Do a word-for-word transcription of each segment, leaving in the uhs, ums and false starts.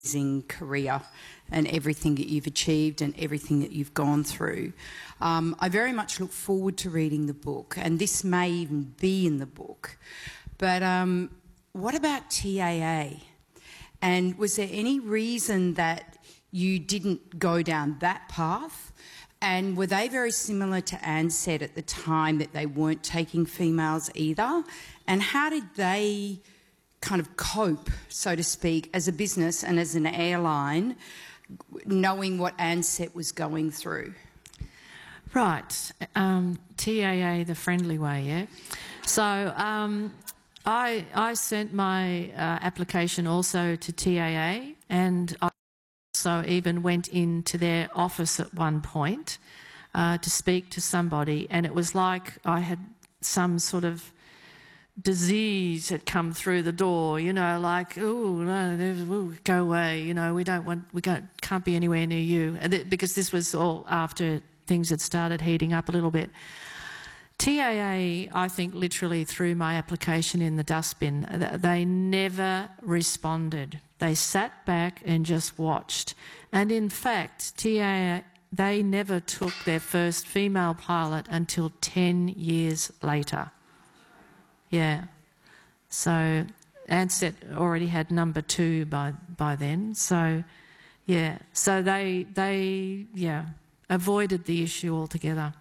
amazing career and everything that you've achieved and everything that you've gone through. Um, I very much look forward to reading the book, and this may even be in the book. But um, what about T A A? And was there any reason that you didn't go down that path? And were they very similar to Ansett at the time, that they weren't taking females either? And how did they kind of cope, so to speak, as a business and as an airline, knowing what Ansett was going through? Right. Um, T A A, the friendly way, yeah? So um, I, I sent my uh, application also to T A A, and I also even went into their office at one point uh, to speak to somebody, and it was like I had some sort of disease had come through the door, you know, like, oh, no, ooh, go away, you know, we don't want, we can't, can't be anywhere near you, and th because this was all after things had started heating up a little bit. T A A, I think, literally threw my application in the dustbin. They never responded. They sat back and just watched. And in fact, T A A, they never took their first female pilot until ten years later. Yeah. So Ansett already had number two by by then. So yeah. So they they yeah avoided the issue altogether.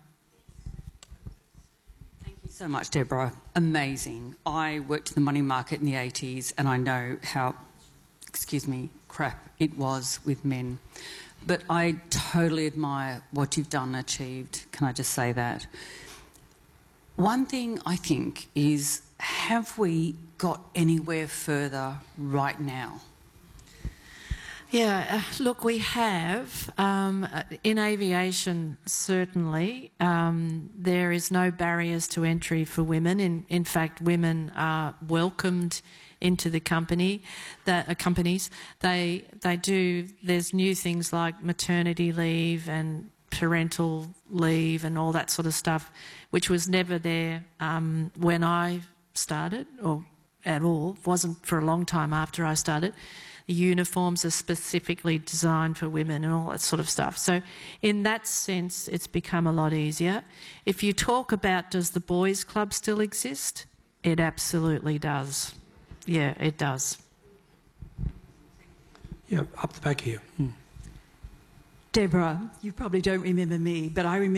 Thank you so much, Deborah. Amazing. I worked in the money market in the eighties, and I know how, excuse me, crap it was with men. But I totally admire what you've done and achieved. Can I just say that? One thing I think is, have we got anywhere further right now? Yeah, uh, look, we have. Um, in aviation, certainly, um, there is no barriers to entry for women. In, in fact, women are welcomed into the company, that uh, companies. They, they do, there's new things like maternity leave and parental leave and all that sort of stuff, which was never there um, when I started, or at all. Wasn't for a long time after I started. The uniforms are specifically designed for women and all that sort of stuff. So in that sense, it's become a lot easier. If you talk about, does the boys' club still exist? It absolutely does. Yeah, it does. Yeah, up the back here. Hmm. Deborah, you probably don't remember me, but I remember